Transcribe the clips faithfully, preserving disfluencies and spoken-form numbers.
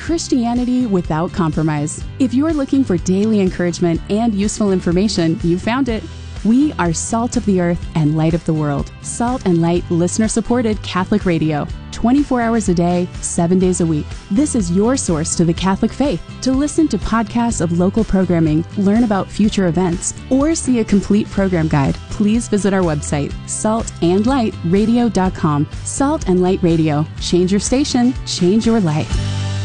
Christianity without compromise. If you're looking for daily encouragement and useful information, you found it. We are Salt of the Earth and Light of the World. Salt and Light listener-supported Catholic radio. twenty-four hours a day, seven days a week. This is your source to the Catholic faith. To listen to podcasts of local programming, learn about future events, or see a complete program guide, please visit our website, salt and light radio dot com. Salt and Light Radio. Change your station, change your life.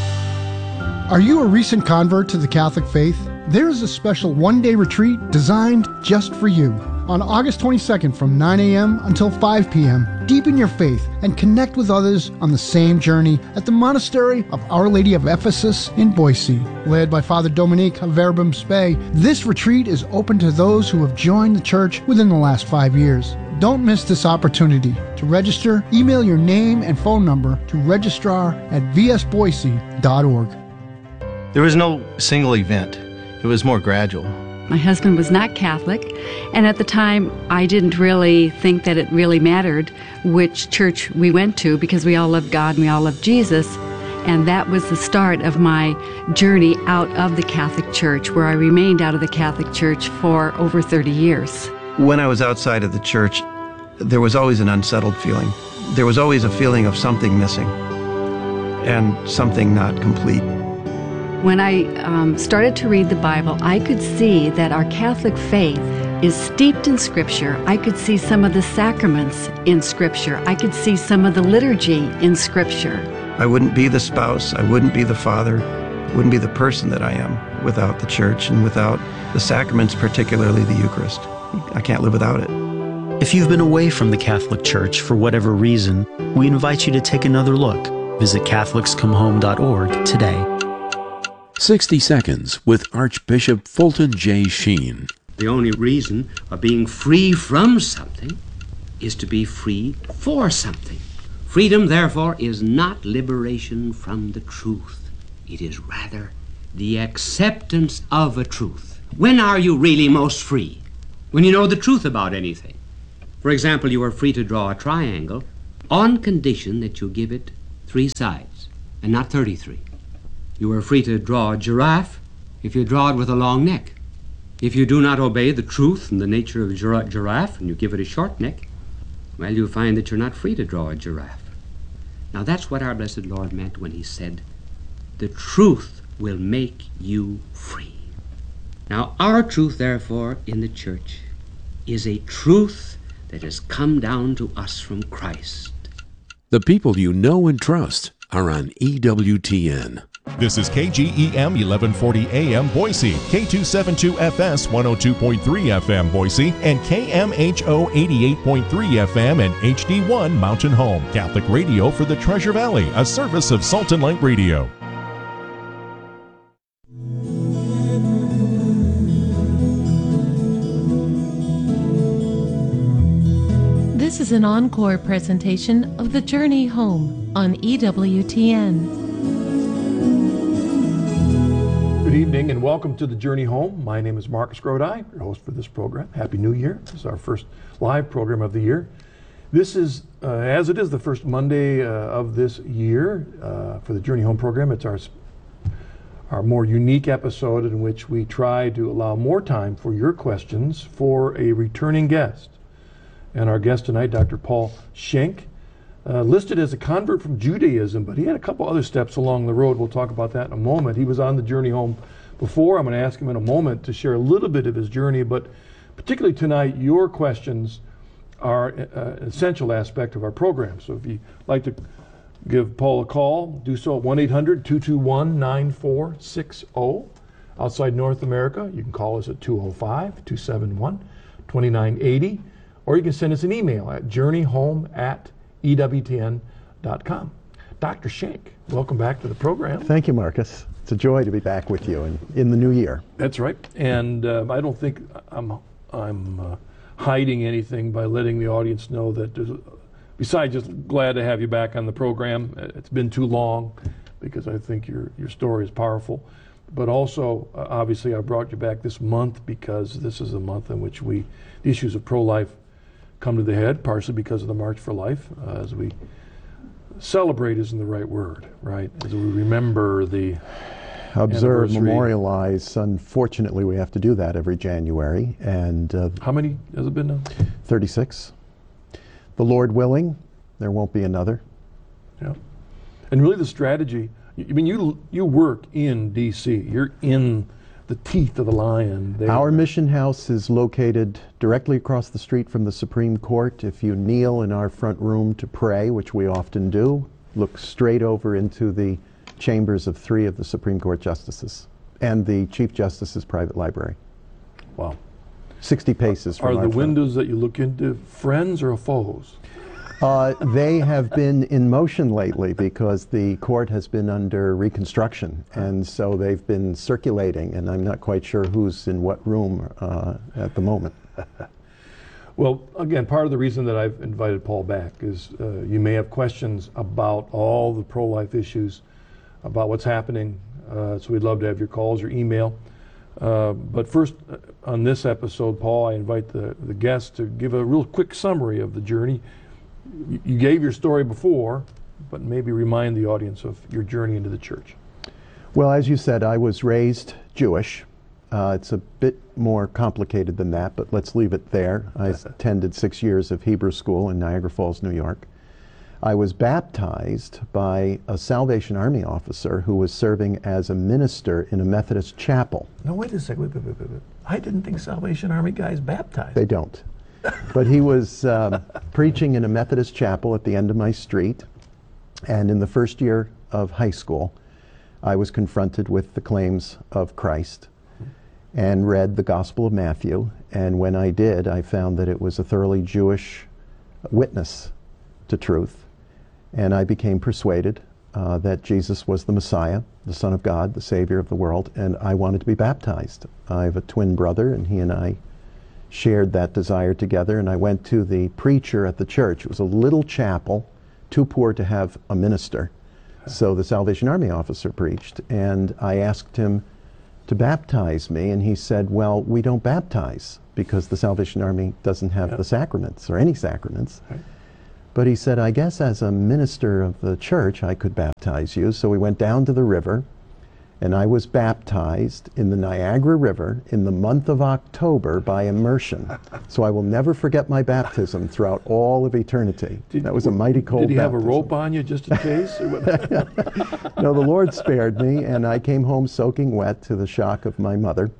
Are you a recent convert to the Catholic faith? There is a special one-day retreat designed just for you. On August twenty-second from nine a.m. until five p.m., deepen your faith and connect with others on the same journey at the Monastery of Our Lady of Ephesus in Boise. Led by Father Dominique of Verbum Spei, this retreat is open to those who have joined the church within the last five years. Don't miss this opportunity. To register, email your name and phone number to registrar at v s boise dot org. There was no single event. It was more gradual. My husband was not Catholic, and at the time I didn't really think that it really mattered which church we went to because we all loved God and we all loved Jesus. And that was the start of my journey out of the Catholic Church, where I remained out of the Catholic Church for over thirty years. When I was outside of the church, there was always an unsettled feeling. There was always a feeling of something missing and something not complete. When I um, started to read the Bible, I could see that our Catholic faith is steeped in Scripture. I could see some of the sacraments in Scripture. I could see some of the liturgy in Scripture. I wouldn't be the spouse, I wouldn't be the father, wouldn't be the person that I am without the church and without the sacraments, particularly the Eucharist. I can't live without it. If you've been away from the Catholic Church for whatever reason, we invite you to take another look. Visit catholics come home dot org today. sixty seconds with Archbishop Fulton J. Sheen. The only reason of being free from something is to be free for something. Freedom, therefore, is not liberation from the truth. It is rather the acceptance of a truth. When are you really most free? When you know the truth about anything. For example, you are free to draw a triangle on condition that you give it three sides and not thirty-three. You are free to draw a giraffe if you draw it with a long neck. If you do not obey the truth and the nature of a gir- giraffe and you give it a short neck, well, you find that you're not free to draw a giraffe. Now that's what our blessed Lord meant when he said, the truth will make you free. Now our truth, therefore, in the church is a truth that has come down to us from Christ. The people you know and trust are on E W T N. This is K G E M eleven forty A M Boise, K two seventy-two F S one oh two point three F M Boise, and K M H O eighty-eight point three F M and H D one Mountain Home. Catholic radio for the Treasure Valley, a service of Salt and Light Radio. This is an encore presentation of The Journey Home on E W T N. Good evening and welcome to The Journey Home. My name is Marcus Grodi, your host for this program. Happy New Year. This is our first live program of the year. This is, uh, as it is the first Monday uh, of this year uh, for the Journey Home program, it's our, our more unique episode in which we try to allow more time for your questions for a returning guest. And our guest tonight, Doctor Paul Schenk, uh, listed as a convert from Judaism, but he had a couple other steps along the road. We'll talk about that in a moment. He was on the Journey Home before. I'm going to ask him in a moment to share a little bit of his journey, but particularly tonight, your questions are uh, an essential aspect of our program. So if you'd like to give Paul a call, do so at one eight hundred two two one nine four six zero. Outside North America, you can call us at two oh five two seven one two nine eight zero. Or you can send us an email at journeyhome at E W T N dot com. Doctor Schenk, welcome back to the program. Thank you, Marcus. It's a joy to be back with you in, in the new year. That's right. And uh, I don't think I'm, I'm uh, hiding anything by letting the audience know that, there's, besides just glad to have you back on the program, it's been too long because I think your, your story is powerful. But also, uh, obviously, I brought you back this month because this is a month in which we, the issues of pro-life come to the head, partially because of the March for Life, uh, as we celebrate isn't the right word, right? As we remember the Observe, anniversary. memorialize. Unfortunately, we have to do that every January. And uh, how many has it been now? thirty-six. The Lord willing, there won't be another. Yeah. And really the strategy, I mean, you you work in D C You're in the teeth of the lion there. Our mission house is located directly across the street from the Supreme Court. If you kneel in our front room to pray, which we often do, look straight over into the chambers of three of the Supreme Court justices and the Chief Justice's private library. Wow. sixty paces from Are our the front. windows that you look into friends or foes? Uh, they have been in motion lately because the court has been under reconstruction, and so they've been circulating, and I'm not quite sure who's in what room uh, at the moment. Well, again, part of the reason that I've invited Paul back is uh, you may have questions about all the pro-life issues, about what's happening, uh, so we'd love to have your calls or email. Uh, but first, uh, on this episode, Paul, I invite the, the guests to give a real quick summary of the journey. You, you gave your story before, but maybe remind the audience of your journey into the church. Well, as you said, I was raised Jewish. Uh, it's a bit more complicated than that, but let's leave it there. I attended six years of Hebrew school in Niagara Falls, New York. I was baptized by a Salvation Army officer who was serving as a minister in a Methodist chapel. No, wait a second. Wait, wait, wait, wait, wait. I didn't think Salvation Army guys baptized. They don't. But he was um, preaching in a Methodist chapel at the end of my street. And in the first year of high school, I was confronted with the claims of Christ and read the Gospel of Matthew. And when I did, I found that it was a thoroughly Jewish witness to truth. And I became persuaded uh, that Jesus was the Messiah, the Son of God, the Savior of the world, and I wanted to be baptized. I have a twin brother, and he and I shared that desire together, and I went to the preacher at the church. It was a little chapel, too poor to have a minister. So the Salvation Army officer preached, and I asked him to baptize me, and he said, well, we don't baptize because the Salvation Army doesn't have Yep. the sacraments, or any sacraments. Right. But he said, I guess as a minister of the church, I could baptize you. So we went down to the river, and I was baptized in the Niagara River in the month of October by immersion. So I will never forget my baptism throughout all of eternity. Did, that was a mighty cold Did he have a baptism. rope on you just in case? Or what? No, the Lord spared me, and I came home soaking wet to the shock of my mother.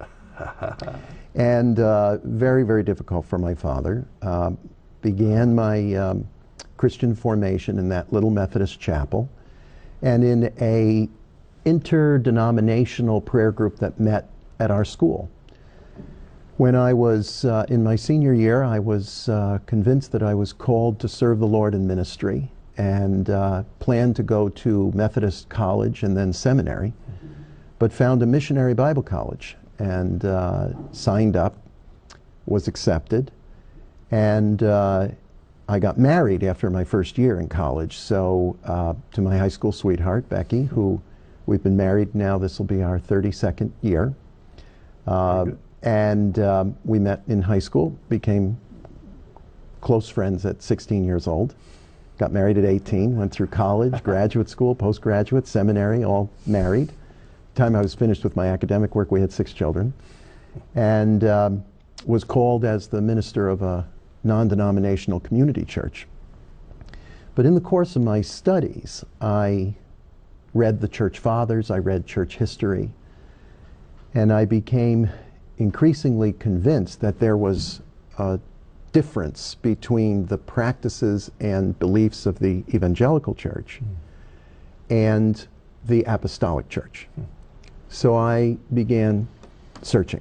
And uh, very, very difficult for my father. Uh, began my um, Christian formation in that little Methodist chapel, and in a interdenominational prayer group that met at our school. When I was uh, in my senior year, I was uh, convinced that I was called to serve the Lord in ministry, and uh, planned to go to Methodist college and then seminary, but found a missionary Bible college and uh, signed up, was accepted, and uh, I got married after my first year in college, so uh, to my high school sweetheart, Becky, who we've been married now, this will be our thirty-second year. Uh, and um, we met in high school, became close friends at sixteen years old, got married at eighteen, went through college, graduate school, postgraduate, seminary, all married. The time I was finished with my academic work, we had six children, and um, was called as the minister of a non-denominational community church. But in the course of my studies, I read the church fathers, I read church history, and I became increasingly convinced that there was a difference between the practices and beliefs of the evangelical church mm. and the apostolic church. Mm. So I began searching,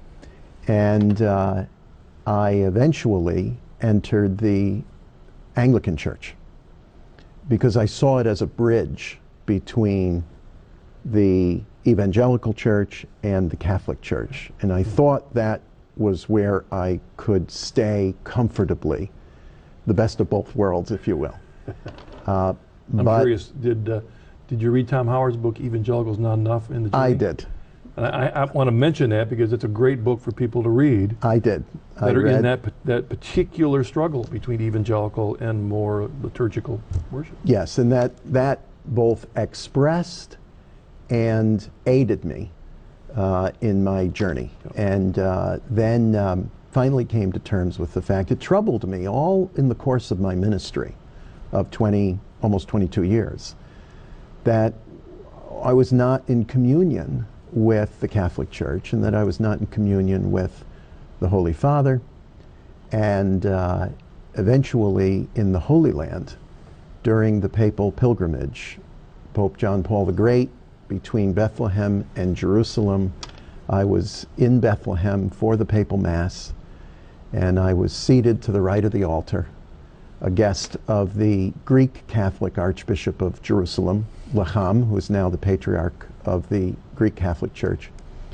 and uh, I eventually entered the Anglican Church because I saw it as a bridge between the evangelical church and the Catholic Church, and I thought that was where I could stay comfortably, the best of both worlds, if you will. Uh, I'm but curious, did uh, did you read Tom Howard's book, Evangelicals Not Enough, in the journey? I did. And I, I want to mention that because it's a great book for people to read. I did. That I are read, in that that particular struggle between evangelical and more liturgical worship. Yes, and that that both expressed and aided me uh, in my journey. And uh, then um, finally came to terms with the fact it troubled me all in the course of my ministry of twenty, almost twenty-two years, that I was not in communion with the Catholic Church, and that I was not in communion with the Holy Father, and uh, eventually in the Holy Land during the papal pilgrimage, Pope John Paul the Great, between Bethlehem and Jerusalem. I was in Bethlehem for the papal Mass, and I was seated to the right of the altar, a guest of the Greek Catholic Archbishop of Jerusalem, Lacham, who is now the Patriarch of the Greek Catholic Church.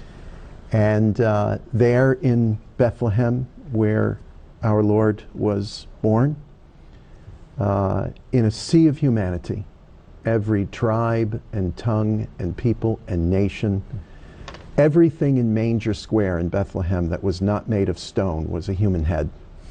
And uh, there in Bethlehem, where our Lord was born, uh, in a sea of humanity, every tribe and tongue and people and nation, everything in Manger Square in Bethlehem that was not made of stone was a human head.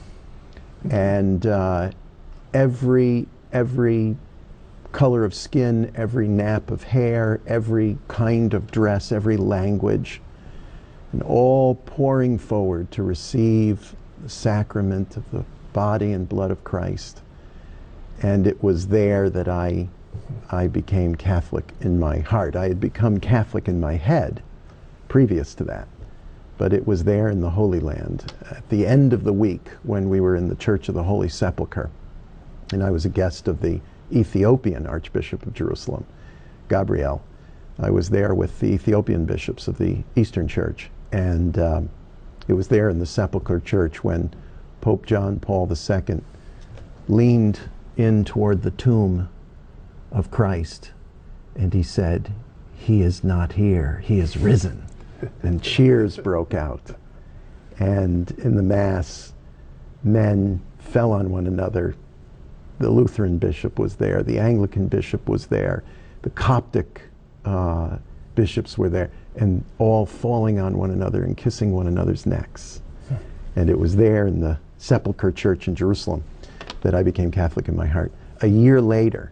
And uh, every, every color of skin, every nap of hair, every kind of dress, every language, and all pouring forward to receive the sacrament of the body and blood of Christ. And it was there that I, I became Catholic in my heart. I had become Catholic in my head previous to that, but it was there in the Holy Land at the end of the week when we were in the Church of the Holy Sepulchre, and I was a guest of the Ethiopian Archbishop of Jerusalem, Gabriel. I was there with the Ethiopian bishops of the Eastern Church, and um, it was there in the Sepulchre Church when Pope John Paul the Second leaned in toward the tomb of Christ, and he said, "He is not here, he is risen." And cheers broke out. And in the Mass, men fell on one another. The Lutheran bishop was there, the Anglican bishop was there, the Coptic uh, bishops were there, and all falling on one another and kissing one another's necks. And it was there in the Sepulchre Church in Jerusalem that I became Catholic in my heart. A year later,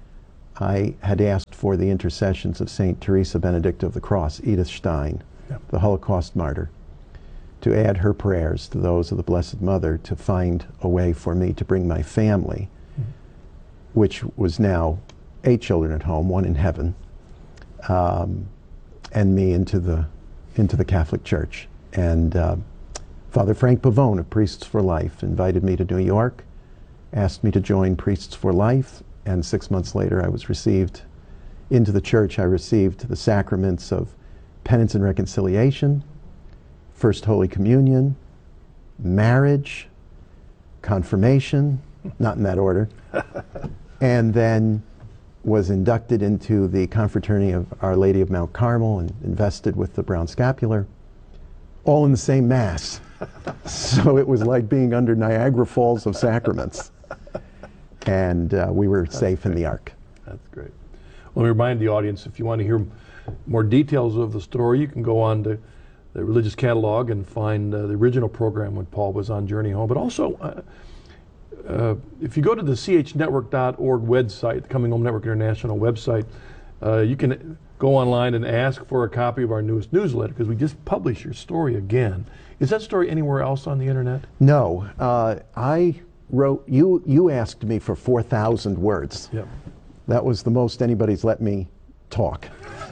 I had asked for the intercessions of Saint Teresa Benedict of the Cross, Edith Stein, yeah. the Holocaust martyr, to add her prayers to those of the Blessed Mother to find a way for me to bring my family, mm-hmm. which was now eight children at home, one in heaven, um, and me into the, into the Catholic Church. And uh, Father Frank Pavone of Priests for Life invited me to New York, asked me to join Priests for Life, and six months later I was received into the church. I received the sacraments of penance and reconciliation, First Holy Communion, marriage, confirmation, not in that order, and then was inducted into the Confraternity of Our Lady of Mount Carmel and invested with the Brown Scapular, all in the same Mass. So it was like being under Niagara Falls of sacraments. And uh, we were That's safe great. in the ark. That's great. Well, let me remind the audience, if you want to hear more details of the story, you can go on to the Religious Catalog and find uh, the original program when Paul was on Journey Home. But also, uh, uh, if you go to the C H network dot org website, the Coming Home Network International website, uh, you can go online and ask for a copy of our newest newsletter, because we just published your story again. Is that story anywhere else on the internet? No. Uh, I wrote, you, you asked me for four thousand words. Yep. That was the most anybody's let me talk.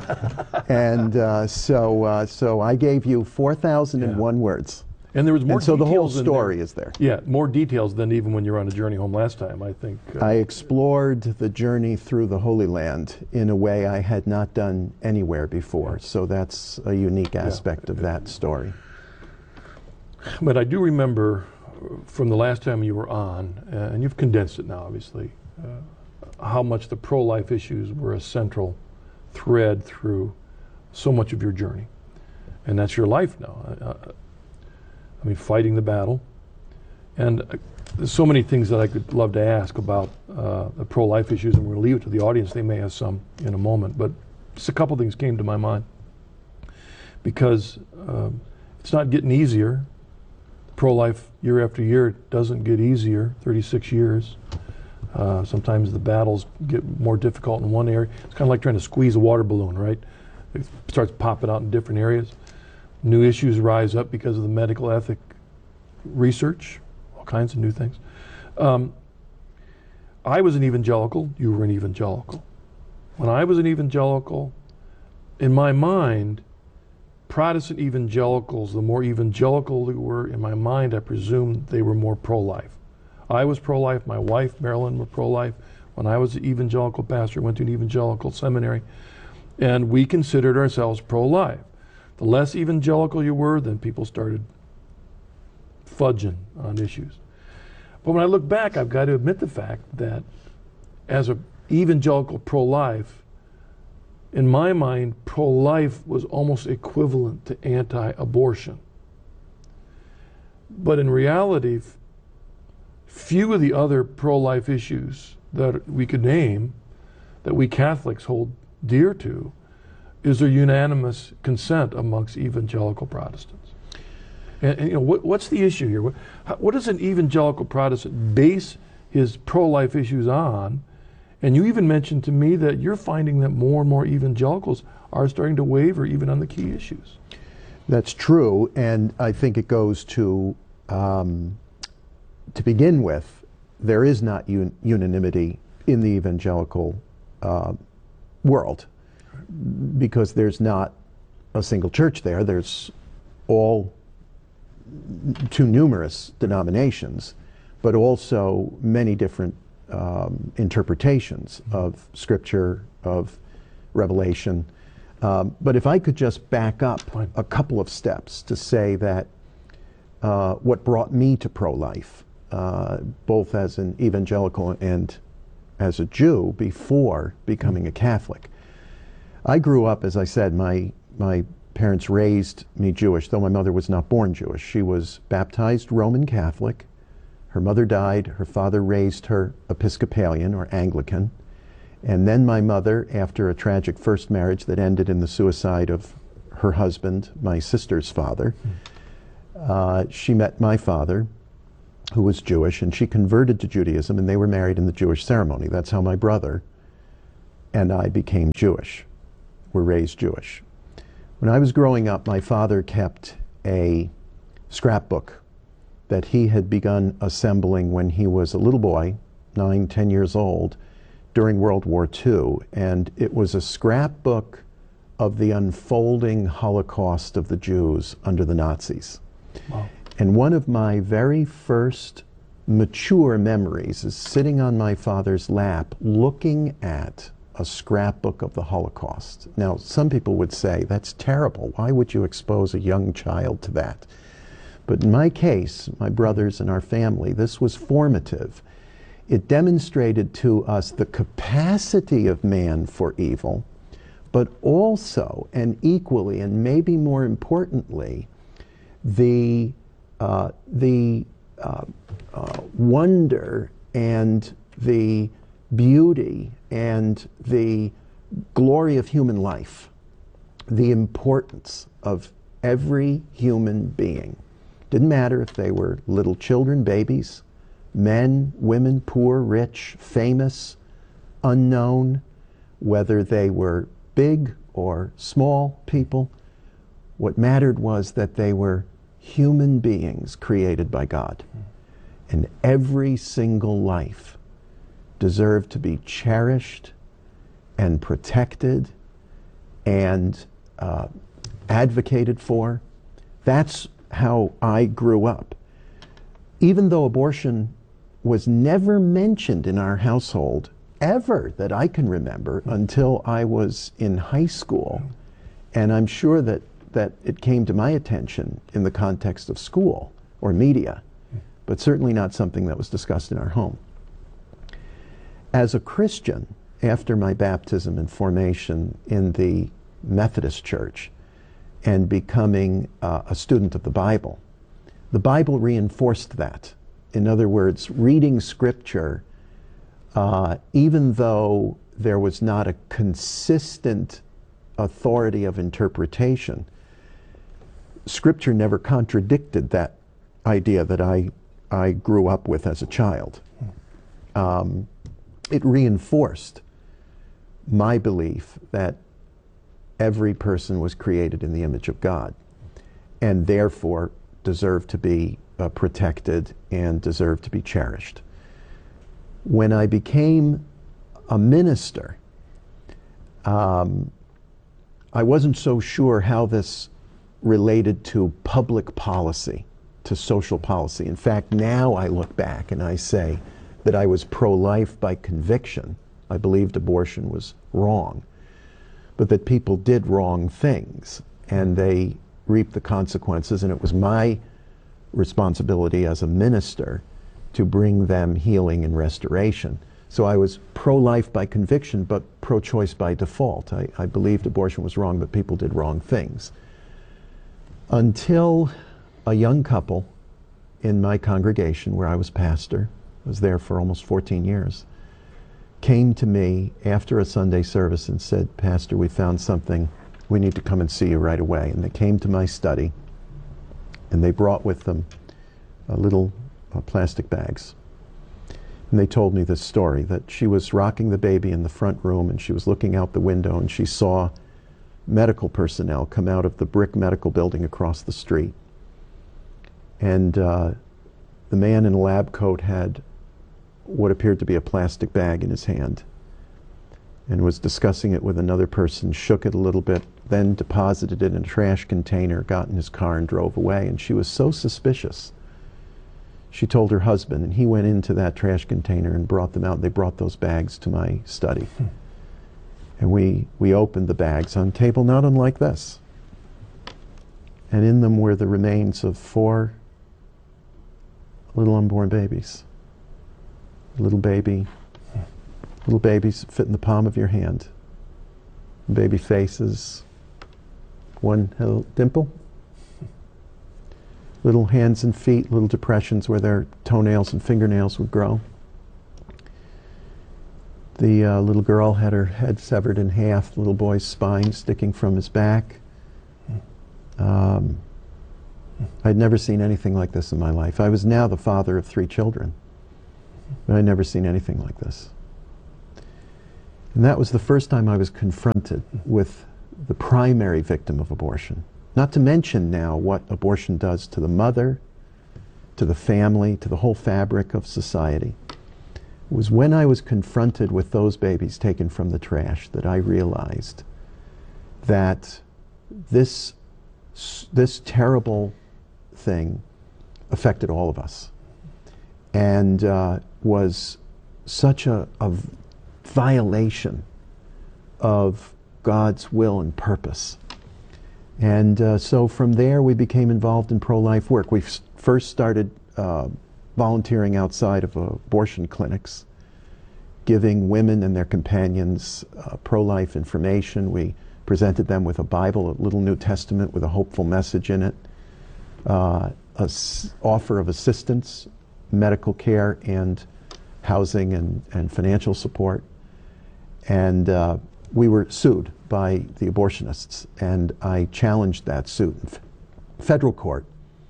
and uh, so uh, so I gave you four thousand one yeah. words. And there was more and so details the whole story there. is there. Yeah, more details than even when you were on a journey home last time, I think. Uh, I explored the journey through the Holy Land in a way I had not done anywhere before. So that's a unique aspect yeah. of that story. But I do remember from the last time you were on, uh, and you've condensed it now, obviously, uh, how much the pro-life issues were a central thread through so much of your journey. And that's your life now. Uh, I mean, fighting the battle. And uh, there's so many things that I could love to ask about uh, the pro-life issues, and we're going to leave it to the audience. They may have some in a moment. But just a couple things came to my mind. because um, it's not getting easier. Pro-life year after year doesn't get easier, thirty-six years. Uh, sometimes the battles get more difficult in one area. It's kind of like trying to squeeze a water balloon, right? It starts popping out in different areas. New issues rise up because of the medical ethic research, all kinds of new things. Um, I was an evangelical, you were an evangelical. When I was an evangelical, in my mind, Protestant evangelicals, the more evangelical they were, in my mind, I presumed they were more pro-life. I was pro-life, my wife, Marilyn, were pro-life. When I was an evangelical pastor, I went to an evangelical seminary, and we considered ourselves pro-life. The less evangelical you were, then people started fudging on issues. But when I look back, I've got to admit the fact that as an evangelical pro-life, in my mind, pro-life was almost equivalent to anti-abortion. But in reality, few of the other pro-life issues that we could name, that we Catholics hold dear to, is there unanimous consent amongst evangelical Protestants. And, and you know, what, what's the issue here? What, how, what does an evangelical Protestant base his pro-life issues on? And you even mentioned to me that you're finding that more and more evangelicals are starting to waver even on the key issues. That's true, and I think it goes to, um, to begin with, there is not un unanimity in the evangelical uh, world, because there's not a single church there. There's all too numerous denominations, but also many different um, interpretations of Scripture, of Revelation. Um, but if I could just back up Fine. a couple of steps to say that uh, what brought me to pro-life, uh, both as an evangelical and as a Jew before becoming a Catholic. I grew up, as I said, my, my parents raised me Jewish, though my mother was not born Jewish. She was baptized Roman Catholic. Her mother died. Her father raised her Episcopalian or Anglican. And then my mother, after a tragic first marriage that ended in the suicide of her husband, my sister's father, uh, she met my father, who was Jewish, and she converted to Judaism, and they were married in the Jewish ceremony. That's how my brother and I became Jewish, were raised Jewish. When I was growing up, my father kept a scrapbook that he had begun assembling when he was a little boy, nine, ten years old, during World War Two, and it was a scrapbook of the unfolding Holocaust of the Jews under the Nazis. Wow. And one of my very first mature memories is sitting on my father's lap looking at a scrapbook of the Holocaust. Now, some people would say, that's terrible. Why would you expose a young child to that? But in my case, my brothers and our family, this was formative. It demonstrated to us the capacity of man for evil, but also, and equally, and maybe more importantly, the, uh, the uh, uh, wonder and the beauty and the glory of human life, the importance of every human being. Didn't matter if they were little children, babies, men, women, poor, rich, famous, unknown, whether they were big or small people. What mattered was that they were human beings created by God. And every single life deserved to be cherished and protected and uh, advocated for. That's how I grew up. Even though abortion was never mentioned in our household, ever, that I can remember, until I was in high school, and I'm sure that, that it came to my attention in the context of school or media, but certainly not something that was discussed in our home. As a Christian, after my baptism and formation in the Methodist Church and becoming uh, a student of the Bible, the Bible reinforced that. In other words, reading Scripture, uh, even though there was not a consistent authority of interpretation, Scripture never contradicted that idea that I, I grew up with as a child. Um, it reinforced my belief that every person was created in the image of God and therefore deserved to be uh, protected and deserved to be cherished. When I became a minister, um, I wasn't so sure how this related to public policy, to social policy. In fact, now I look back and I say that I was pro-life by conviction. I believed abortion was wrong, but that people did wrong things and they reaped the consequences, and it was my responsibility as a minister to bring them healing and restoration. So I was pro-life by conviction, but pro-choice by default. I, I believed abortion was wrong, but people did wrong things. Until a young couple in my congregation where I was pastor, I was there for almost fourteen years, came to me after a Sunday service and said, "Pastor, we found something. We need to come and see you right away." And they came to my study, and they brought with them uh, little uh, plastic bags. And they told me this story, that she was rocking the baby in the front room, and she was looking out the window, and she saw medical personnel come out of the brick medical building across the street. And uh, the man in a lab coat had what appeared to be a plastic bag in his hand and was discussing it with another person, shook it a little bit, then deposited it in a trash container, got in his car and drove away. And she was so suspicious. She told her husband, and he went into that trash container and brought them out. They brought those bags to my study. Hmm. And we, we opened the bags on a table not unlike this. And in them were the remains of four little unborn babies. Little baby, little babies fit in the palm of your hand. Baby faces, one little dimple. Little hands and feet, little depressions where their toenails and fingernails would grow. The uh, little girl had her head severed in half, the little boy's spine sticking from his back. Um, I'd never seen anything like this in my life. I was now the father of three children, but I'd never seen anything like this. And that was the first time I was confronted with the primary victim of abortion. Not to mention now what abortion does to the mother, to the family, to the whole fabric of society. It was when I was confronted with those babies taken from the trash that I realized that this, this terrible thing affected all of us and uh, was such a, a violation of God's will and purpose. And uh, so from there we became involved in pro-life work. We first started uh, volunteering outside of abortion clinics, giving women and their companions uh, pro-life information. We presented them with a Bible, a little New Testament with a hopeful message in it, uh, an offer of assistance, medical care, and housing and, and financial support. And uh, we were sued by the abortionists, and I challenged that suit in f federal court.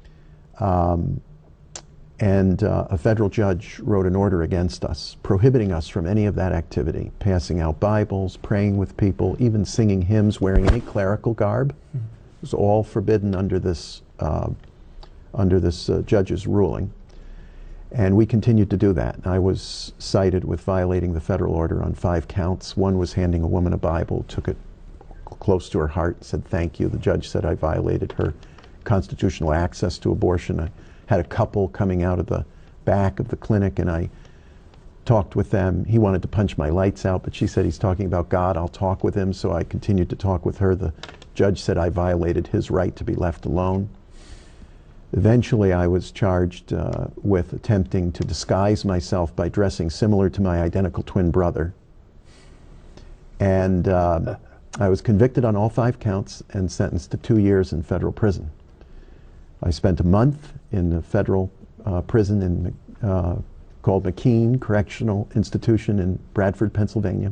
Um, and uh, a federal judge wrote an order against us, prohibiting us from any of that activity, passing out Bibles, praying with people, even singing hymns, wearing any clerical garb. Mm-hmm. It was all forbidden under this, uh, under this uh, judge's ruling. And we continued to do that. I was cited with violating the federal order on five counts. One was handing a woman a Bible, took it close to her heart, said thank you. The judge said I violated her constitutional access to abortion. I had a couple coming out of the back of the clinic, and I talked with them. He wanted to punch my lights out, but she said he's talking about God, I'll talk with him. So I continued to talk with her. The judge said I violated his right to be left alone. Eventually I was charged uh, with attempting to disguise myself by dressing similar to my identical twin brother. And uh, I was convicted on all five counts and sentenced to two years in federal prison. I spent a month in the federal uh, prison in, uh, called McKean Correctional Institution in Bradford, Pennsylvania,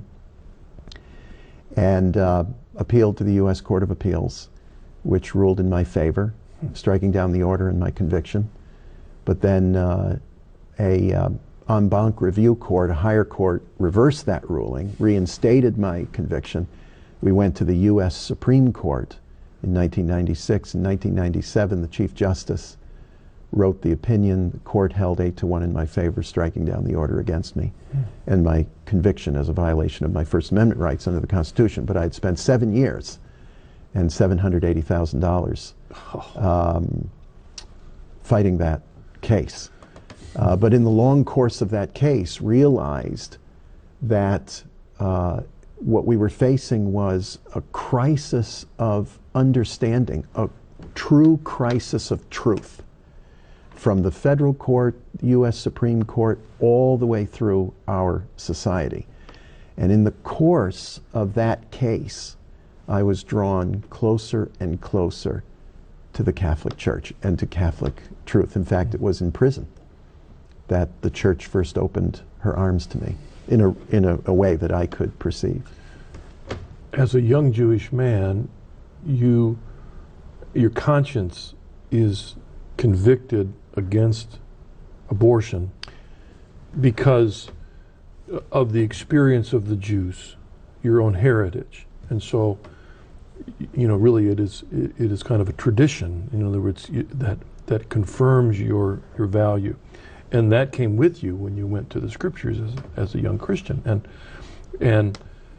and uh, appealed to the U S Court of Appeals, which ruled in my favor. striking down the order in my conviction. But then uh, a uh, en banc review court, a higher court, reversed that ruling, reinstated my conviction. We went to the U S Supreme Court in nineteen ninety-six. In nineteen ninety-seven, the Chief Justice wrote the opinion. The court held eight to one in my favor, striking down the order against me mm. and my conviction as a violation of my First Amendment rights under the Constitution. But I had spent seven years and seven hundred eighty thousand dollars um, fighting that case. Uh, but in the long course of that case, realized that uh, what we were facing was a crisis of understanding, a true crisis of truth, from the federal court, the U S Supreme Court, all the way through our society. And in the course of that case, I was drawn closer and closer to the Catholic Church and to Catholic truth. In fact, it was in prison that the Church first opened her arms to me in a, in a, a way that I could perceive. As a young Jewish man, you, your conscience is convicted against abortion because of the experience of the Jews, your own heritage. And so, you know, really it is it is kind of a tradition, in other words, that that confirms your your value. And that came with you when you went to the scriptures as, as a young Christian. And and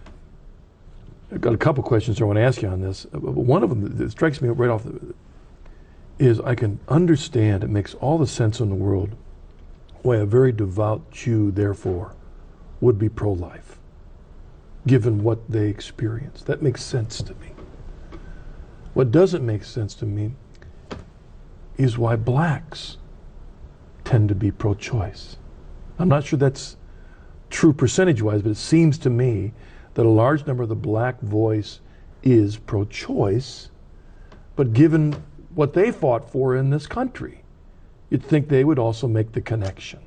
I've got a couple questions I want to ask you on this. One of them that strikes me right off the is I can understand, it makes all the sense in the world, why a very devout Jew, therefore, would be pro-life, given what they experience. That makes sense to me. What doesn't make sense to me is why blacks tend to be pro-choice. I'm not sure that's true percentage-wise, but it seems to me that a large number of the black voice is pro-choice, but given what they fought for in this country, you'd think they would also make the connection.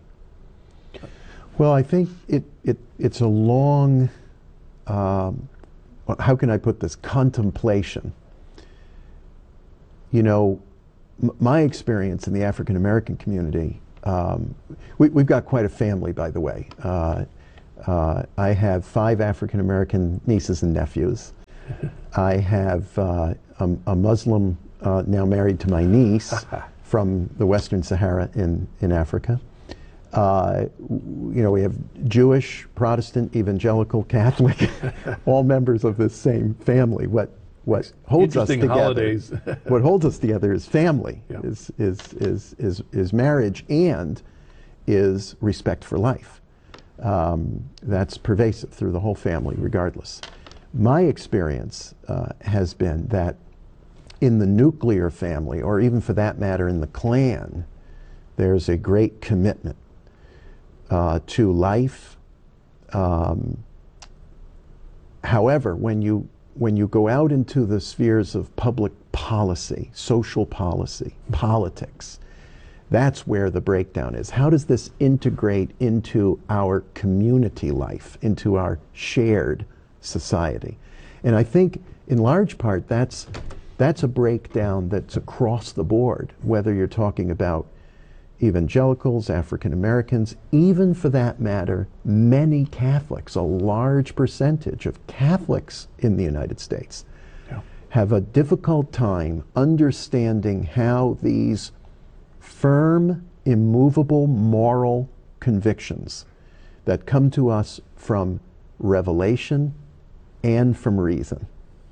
Well, I think it, it it's a long, um, how can I put this, contemplation. You know, m- my experience in the African American community, um, we, we've got quite a family, by the way. Uh, uh, I have five African American nieces and nephews. I have uh, a, a Muslim uh, now married to my niece from the Western Sahara in, in Africa. Uh, you know, we have Jewish, Protestant, evangelical, Catholic, all members of this same family. What what holds us together? Holidays. What holds us together is family, yeah. is, is is is is marriage, and is respect for life. Um, that's pervasive through the whole family, regardless. My experience uh, has been that in the nuclear family, or even for that matter in the clan, there's a great commitment uh, to life. Um, however, when you when you go out into the spheres of public policy, social policy, politics, that's where the breakdown is. How does this integrate into our community life, into our shared society? And I think in large part that's that's a breakdown that's across the board, whether you're talking about evangelicals, African Americans, even for that matter, many Catholics, a large percentage of Catholics in the United States yeah. have a difficult time understanding how these firm, immovable moral convictions that come to us from revelation and from reason,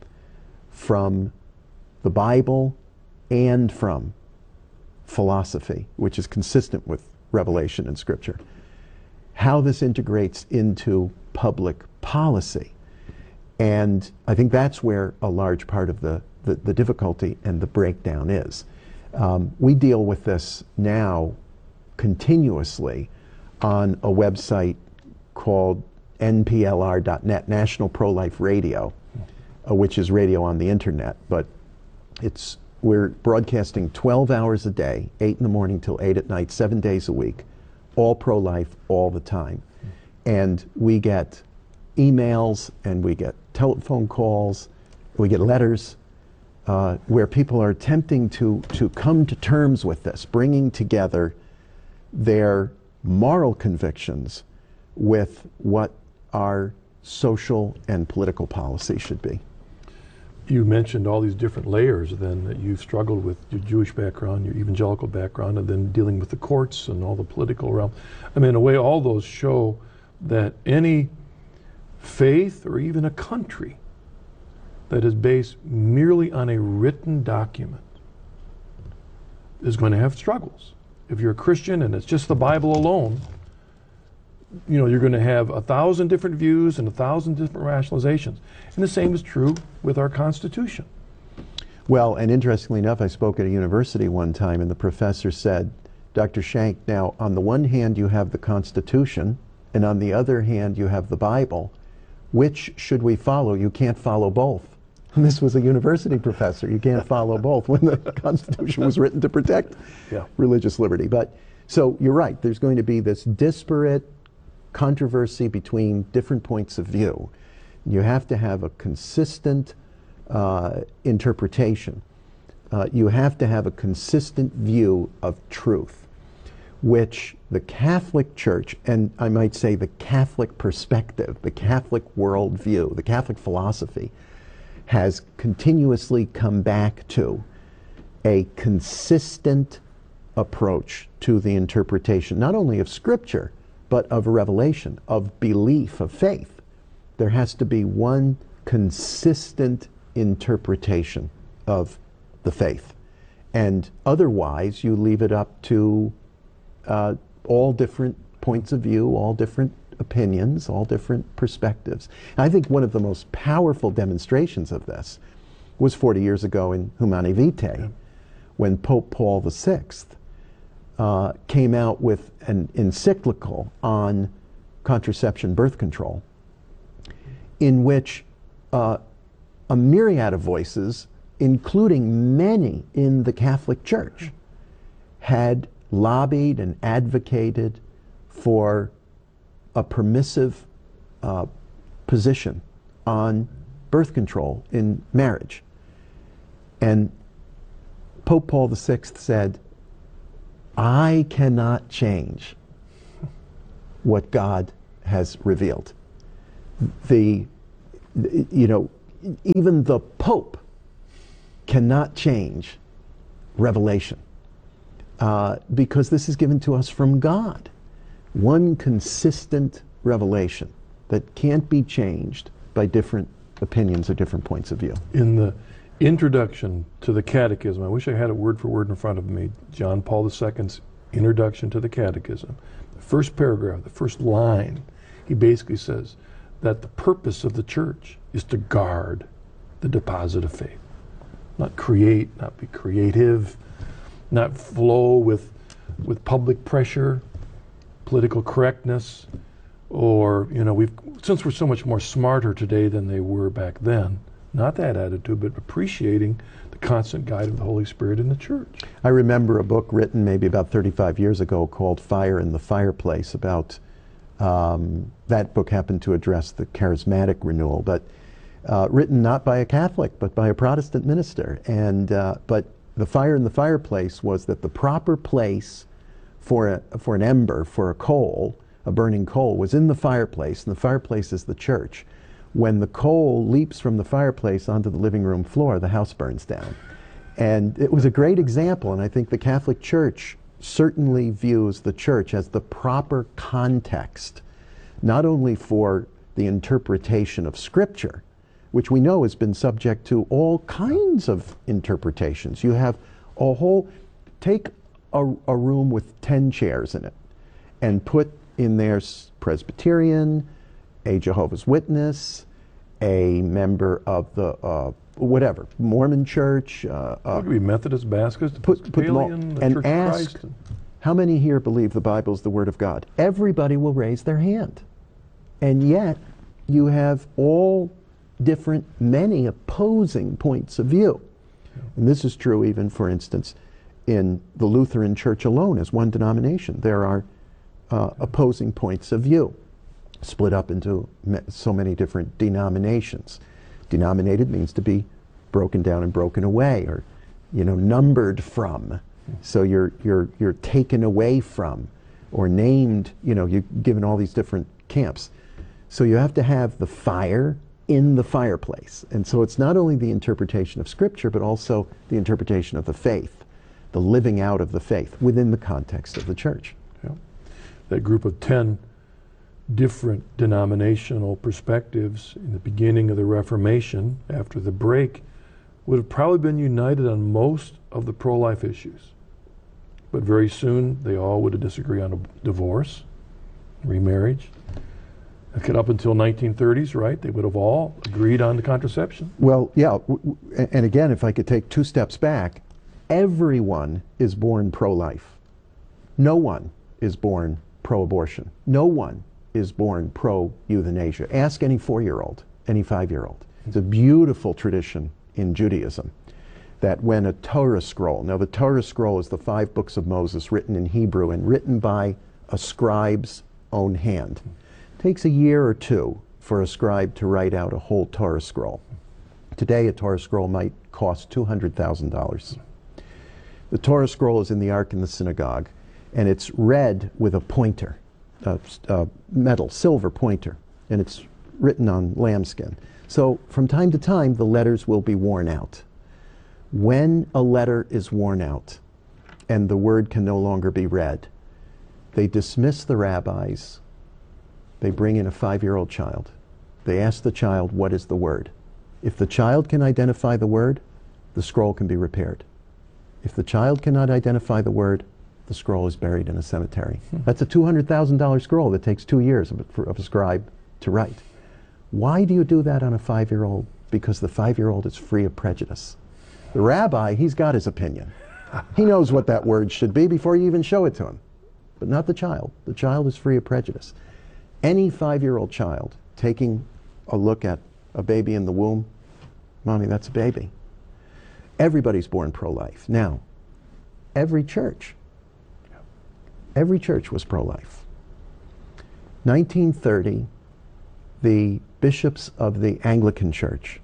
from the Bible and from philosophy, which is consistent with revelation and scripture, how this integrates into public policy. And I think that's where a large part of the, the, the difficulty and the breakdown is. Um, we deal with this now continuously on a website called N P L R dot net, National Pro-Life Radio, uh, which is radio on the internet, but it's we're broadcasting twelve hours a day, eight in the morning till eight at night, seven days a week, all pro-life, all the time. And we get emails and we get telephone calls, we get letters uh, where people are attempting to, to come to terms with this, bringing together their moral convictions with what our social and political policy should be. You mentioned all these different layers then that you've struggled with, your Jewish background, your evangelical background, and then dealing with the courts and all the political realm. I mean, in a way, all those show that any faith or even a country that is based merely on a written document is going to have struggles. If you're a Christian and it's just the Bible alone, you know, you're going to have a thousand different views and a thousand different rationalizations. And the same is true with our Constitution. Well, and interestingly enough, I spoke at a university one time and the professor said, Doctor Shank, now on the one hand you have the Constitution and on the other hand you have the Bible. Which should we follow? You can't follow both. And this was a university professor. You can't follow both when the Constitution was written to protect yeah. religious liberty. But so you're right, there's going to be this disparate controversy between different points of view. You have to have a consistent uh, interpretation. Uh, you have to have a consistent view of truth, which the Catholic Church, and I might say the Catholic perspective, the Catholic worldview, the Catholic philosophy, has continuously come back to a consistent approach to the interpretation, not only of Scripture, but of revelation, of belief, of faith. There has to be one consistent interpretation of the faith. And otherwise, you leave it up to uh, all different points of view, all different opinions, all different perspectives. And I think one of the most powerful demonstrations of this was forty years ago in Humanae Vitae, yeah. when Pope Paul the Sixth uh, came out with an encyclical on contraception, birth control, in which uh, a myriad of voices, including many in the Catholic Church, had lobbied and advocated for a permissive uh, position on birth control in marriage. And Pope Paul the Sixth said, I cannot change what God has revealed. The, you know, even the Pope cannot change revelation uh, because this is given to us from God. One consistent revelation that can't be changed by different opinions or different points of view. In the introduction to the Catechism, I wish I had it word for word in front of me, John Paul the Second's Introduction to the Catechism, the first paragraph, the first line, he basically says that the purpose of the church is to guard the deposit of faith. Not create, not be creative, not flow with, with public pressure, political correctness, or, you know, we've, since we're so much more smarter today than they were back then, not that attitude, but appreciating the constant guide of the Holy Spirit in the church. I remember a book written maybe about thirty-five years ago called Fire in the Fireplace about, um, that book happened to address the charismatic renewal, but uh, written not by a Catholic, but by a Protestant minister. And, uh, but the fire in the fireplace was that the proper place for a, for an ember, for a coal, a burning coal, was in the fireplace, and the fireplace is the church. When the coal leaps from the fireplace onto the living room floor, the house burns down. And it was a great example, and I think the Catholic Church certainly views the church as the proper context, not only for the interpretation of Scripture, which we know has been subject to all kinds of interpretations. You have a whole, take a, a room with ten chairs in it and put in there Presbyterian, a Jehovah's Witness, a member of the uh, whatever, Mormon Church. Uh, uh, it could be Methodist, Baptist, put, put them all, the and Church ask, of Christ. How many here believe the Bible is the Word of God? Everybody will raise their hand. And yet, you have all different, many opposing points of view. Yeah. And this is true even, for instance, in the Lutheran Church alone as one denomination. There are uh, opposing points of view, split up into so many different denominations. Denominated means to be broken down and broken away, or, you know, numbered from. So you're you're you're taken away from, or named. You know, you're given all these different camps. So you have to have the fire in the fireplace, and so it's not only the interpretation of Scripture, but also the interpretation of the faith, the living out of the faith within the context of the church. Yeah. That group of ten different denominational perspectives in the beginning of the Reformation, after the break, would have probably been united on most of the pro-life issues. But very soon, they all would have disagreed on a divorce, remarriage. Up until nineteen thirties, right? They would have all agreed on the contraception. Well, yeah, w- w- and again, if I could take two steps back, everyone is born pro-life. No one is born pro-abortion. No one is born pro-euthanasia. Ask any four-year-old, any five-year-old. It's a beautiful tradition in Judaism that when a Torah scroll, now the Torah scroll is the five books of Moses written in Hebrew and written by a scribe's own hand. It takes a year or two for a scribe to write out a whole Torah scroll. Today a Torah scroll might cost two hundred thousand dollars. The Torah scroll is in the Ark in the synagogue, and it's read with a pointer, a, a metal, silver pointer, and it's written on lambskin. So from time to time, the letters will be worn out. When a letter is worn out and the word can no longer be read, they dismiss the rabbis. They bring in a five-year-old child. They ask the child, what is the word? If the child can identify the word, the scroll can be repaired. If the child cannot identify the word, the scroll is buried in a cemetery. Hmm. That's a two hundred thousand dollars scroll that takes two years of, for, of a scribe to write. Why do you do that on a five-year-old? Because the five-year-old is free of prejudice. The rabbi, he's got his opinion. He knows what that word should be before you even show it to him. But not the child. The child is free of prejudice. Any five-year-old child taking a look at a baby in the womb, Mommy, that's a baby. Everybody's born pro-life. Now, every church, every church was pro-life. nineteen thirty, the bishops of the Anglican Church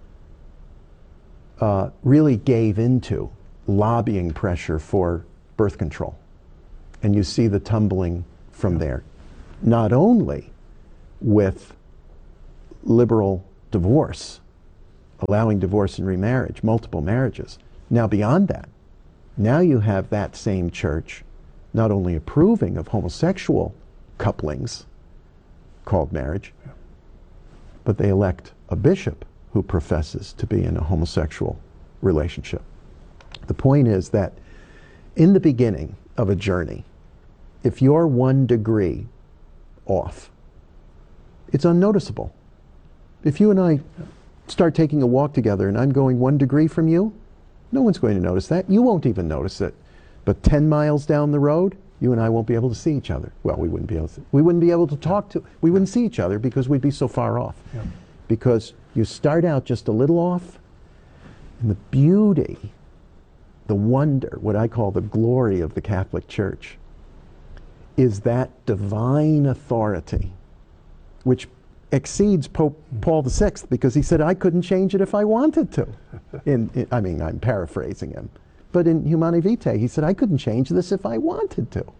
uh, really gave into lobbying pressure for birth control. And you see the tumbling from there. Not only with liberal divorce, allowing divorce and remarriage, multiple marriages. Now beyond that, now you have that same church not only approving of homosexual couplings called marriage, but they elect a bishop who professes to be in a homosexual relationship. The point is that in the beginning of a journey, if you're one degree off, it's unnoticeable. If you and I start taking a walk together and I'm going one degree from you, no one's going to notice that. You won't even notice it. But ten miles down the road, you and I won't be able to see each other. Well, we wouldn't be able to. We wouldn't be able to talk to. We wouldn't see each other because we'd be so far off. Yeah. Because you start out just a little off, and the beauty, the wonder, what I call the glory of the Catholic Church, is that divine authority, which exceeds Pope Paul the Sixth, because he said, I couldn't change it if I wanted to. In, in, I mean, I'm paraphrasing him. But in Humanae Vitae, he said, I couldn't change this if I wanted to.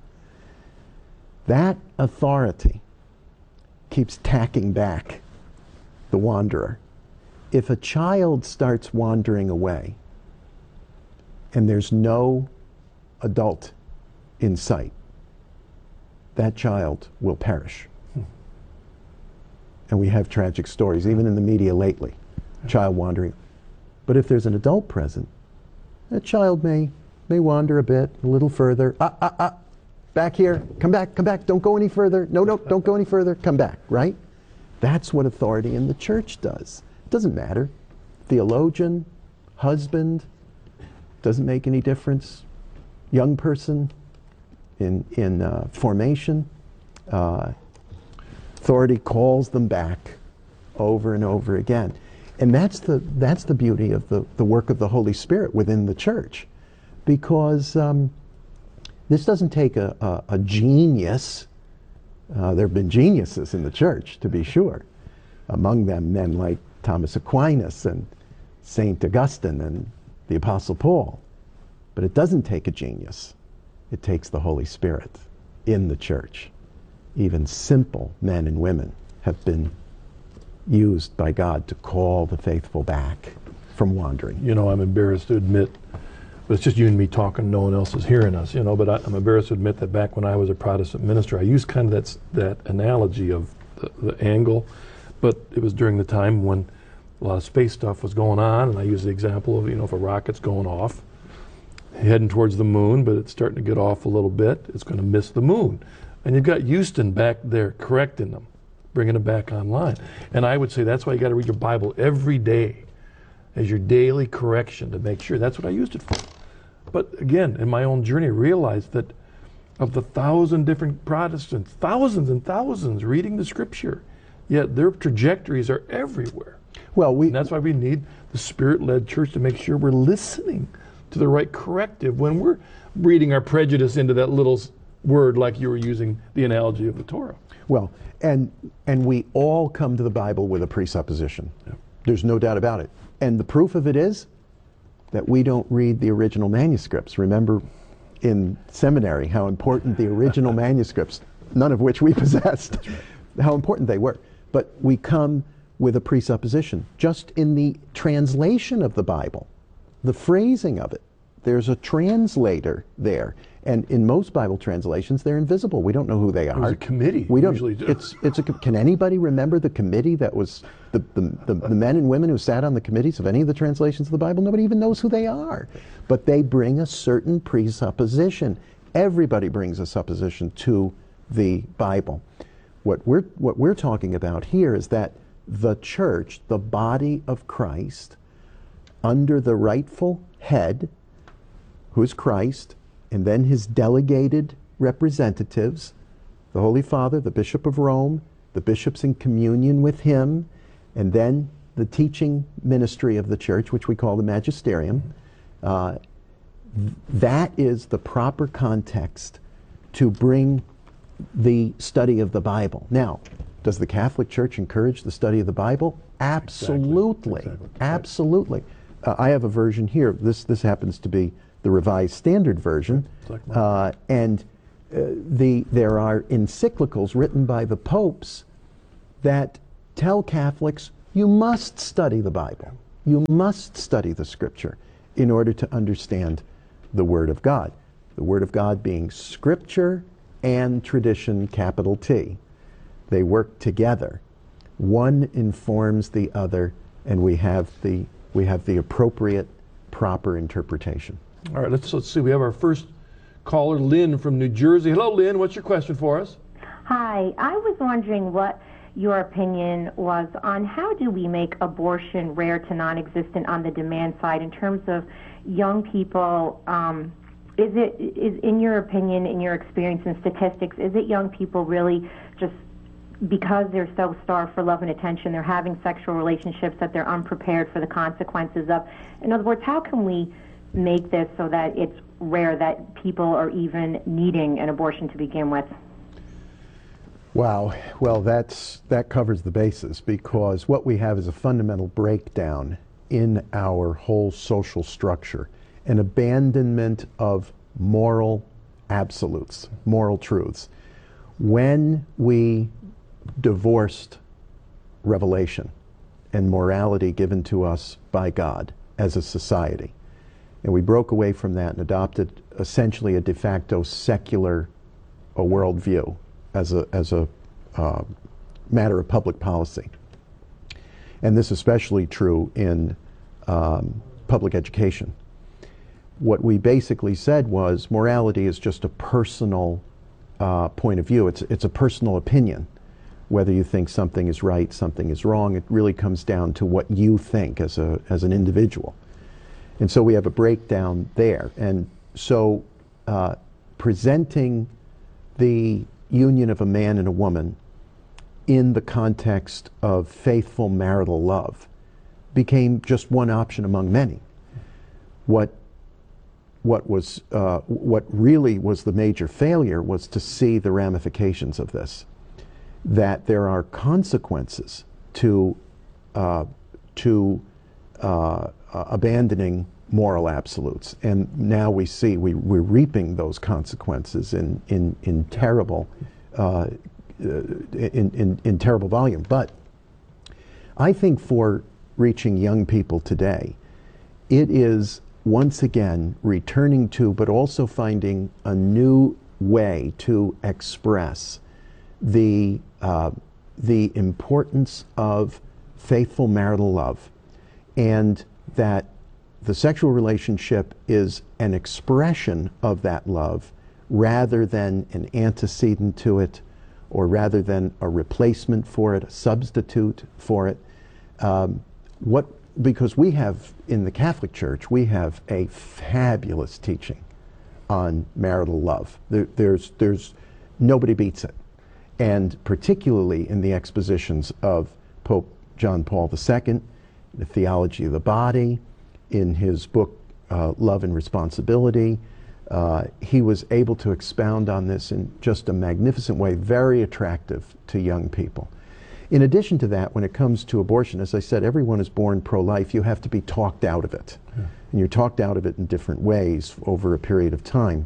That authority keeps tacking back the wanderer. If a child starts wandering away and there's no adult in sight, that child will perish. Hmm. And we have tragic stories, even in the media lately, child wandering. But if there's an adult present, that child may may wander a bit, a little further. Ah, ah, ah, back here, come back, come back, don't go any further. No, no, don't go any further, come back, right? That's what authority in the church does. It doesn't matter. Theologian, husband, doesn't make any difference. Young person in, in uh, formation, uh, authority calls them back over and over again. And that's the, that's the beauty of the, the work of the Holy Spirit within the church. Because um, this doesn't take a, a, a genius. Uh, there have been geniuses in the church, to be sure. Among them, men like Thomas Aquinas and Saint Augustine and the Apostle Paul. But it doesn't take a genius. It takes the Holy Spirit in the church. Even simple men and women have been used by God to call the faithful back from wandering. You know, I'm embarrassed to admit, but it's just you and me talking, no one else is hearing us, you know, but I, I'm embarrassed to admit that back when I was a Protestant minister, I used kind of that, that analogy of the, the angle, but it was during the time when a lot of space stuff was going on, and I used the example of, you know, if a rocket's going off, heading towards the moon, but it's starting to get off a little bit, it's going to miss the moon. And you've got Houston back there correcting them, bringing them back online. And I would say that's why you got to read your Bible every day as your daily correction to make sure. That's what I used it for. But again, in my own journey, I realized that of the thousand different Protestants, thousands and thousands reading the Scripture, yet their trajectories are everywhere. Well, we, and that's why we need the Spirit-led church to make sure we're listening to the right corrective when we're reading our prejudice into that little word, like you were using the analogy of the Torah. Well, and and we all come to the Bible with a presupposition. Yeah. There's no doubt about it. And the proof of it is that we don't read the original manuscripts. Remember in seminary how important the original manuscripts, none of which we possessed, how important they were. But we come with a presupposition. Just in the translation of the Bible, the phrasing of it, there's a translator there. And in most Bible translations, they're invisible. We don't know who they are. There's a committee. We don't. Usually do. It's it's a. Can anybody remember the committee that was the, the the the men and women who sat on the committees of any of the translations of the Bible? Nobody even knows who they are. But they bring a certain presupposition. Everybody brings a supposition to the Bible. What we're what we're talking about here is that the church, the body of Christ, under the rightful head, who is Christ, and then his delegated representatives, the Holy Father, the Bishop of Rome, the bishops in communion with him, and then the teaching ministry of the church, which we call the magisterium. Uh, th- that is the proper context to bring the study of the Bible. Now, does the Catholic Church encourage the study of the Bible? Absolutely. Exactly. Exactly. Absolutely. Uh, I have a version here. This this happens to be the Revised Standard Version, like uh, and uh, the there are encyclicals written by the popes that tell Catholics you must study the Bible, you must study the Scripture in order to understand the Word of God. The Word of God being Scripture and tradition, capital T. They work together. One informs the other, and we have the we have the appropriate, proper interpretation. All right, let's let's see. We have our first caller, Lynn from New Jersey. Hello, Lynn. What's your question for us? Hi. I was wondering what your opinion was on how do we make abortion rare to non-existent on the demand side in terms of young people. Um, is it is in your opinion, in your experience and statistics, is it young people really just because they're so starved for love and attention, they're having sexual relationships that they're unprepared for the consequences of? In other words, how can we make this so that it's rare that people are even needing an abortion to begin with? Wow. Well, that's that covers the bases, because what we have is a fundamental breakdown in our whole social structure, an abandonment of moral absolutes, moral truths. When we divorced revelation and morality given to us by God as a society, and we broke away from that and adopted essentially a de facto secular a worldview as a, as a uh, matter of public policy. And this is especially true in um, public education. What we basically said was morality is just a personal uh, point of view. It's, it's a personal opinion. Whether you think something is right, something is wrong, it really comes down to what you think as a as an individual. And so we have a breakdown there. And so uh, presenting the union of a man and a woman in the context of faithful marital love became just one option among many. What what was uh, what really was the major failure was to see the ramifications of this, that there are consequences to uh, to uh, uh, abandoning moral absolutes. And now we see we, we're reaping those consequences in, in, in terrible uh, in, in, in terrible volume. But I think for reaching young people today, it is once again returning to, but also finding a new way to express the uh, the importance of faithful marital love, and that the sexual relationship is an expression of that love rather than an antecedent to it, or rather than a replacement for it, a substitute for it. Um, what because we have, in the Catholic Church, we have a fabulous teaching on marital love. There, there's, there's, nobody beats it. And particularly in the expositions of Pope John Paul the Second, the Theology of the Body, in his book, uh, Love and Responsibility, uh, he was able to expound on this in just a magnificent way, very attractive to young people. In addition to that, when it comes to abortion, as I said, everyone is born pro-life. You have to be talked out of it. Yeah. And you're talked out of it in different ways over a period of time.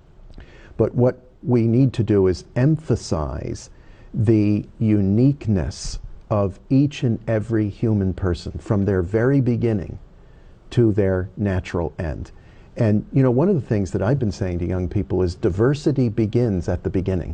But what we need to do is emphasize the uniqueness of each and every human person from their very beginning to their natural end. And, you know, one of the things that I've been saying to young people is diversity begins at the beginning.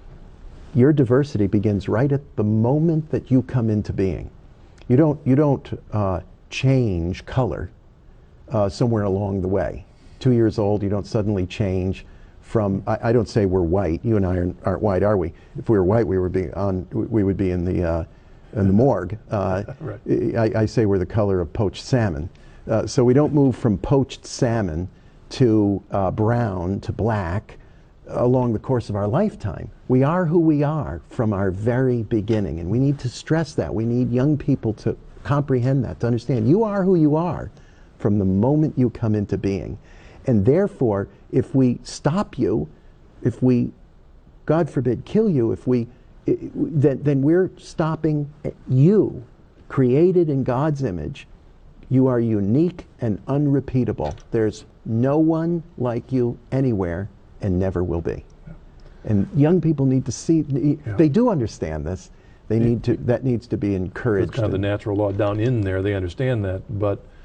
Your diversity begins right at the moment that you come into being. You don't, you don't uh, change color uh, somewhere along the way. Two years old, you don't suddenly change from, I, I don't say we're white. You and I aren't, aren't white, are we? If we were white, we would be, on, we would be in the, uh, in the morgue. Uh, right. I, I say we're the color of poached salmon. Uh, so we don't move from poached salmon to uh, brown to black along the course of our lifetime. We are who we are from our very beginning, and we need to stress that. We need young people to comprehend that, to understand you are who you are from the moment you come into being. And therefore, if we stop you, if we, God forbid, kill you, if we, then, then we're stopping you, created in God's image. You are unique and unrepeatable. There's no one like you anywhere, and never will be. Yeah. And young people need to see, yeah. They do understand this. They yeah. need to, that needs to be encouraged. It's kind of the natural law down in there, they understand that, but